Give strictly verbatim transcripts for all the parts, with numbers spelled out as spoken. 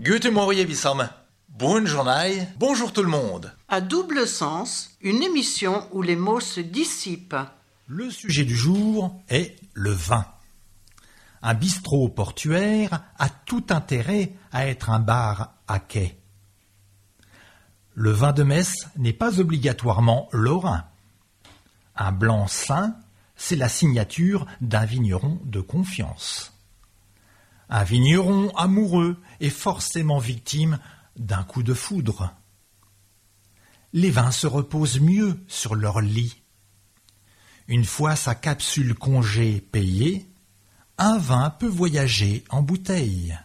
Guten Morgen, Bissam. Bonne journée. Bonjour tout le monde. À double sens, une émission où les mots se dissipent. Le sujet du jour est le vin. Un bistrot portuaire a tout intérêt à être un bar à quai. Le vin de Metz n'est pas obligatoirement lorrain. Un blanc sain, c'est la signature d'un vigneron de confiance. Un vigneron amoureux est forcément victime d'un coup de foudre. Les vins se reposent mieux sur leur lit. Une fois sa capsule congé payée, un vin peut voyager en bouteille.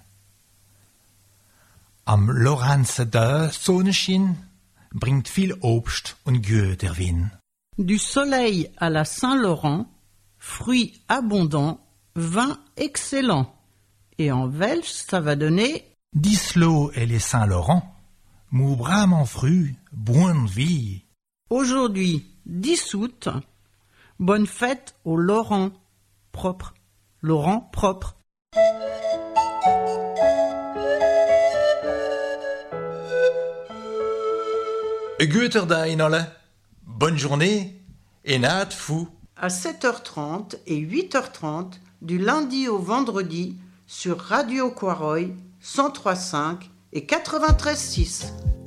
Am Lorrainser Sonnenschein bringt viel Obst und Güter Wein. Du soleil à la Saint-Laurent, fruits abondants, vin excellent. Et en Welsh, ça va donner Dislo et les Saint-Laurent, mou bram fru, bonne vie. Aujourd'hui, dix août, bonne fête au Laurent propre. Laurent propre. Güter dain alle. Bonne journée et naat fou. À sept heures trente et huit heures trente, du lundi au vendredi, sur Radio Quaroy, cent trois virgule cinq et quatre-vingt-treize virgule six.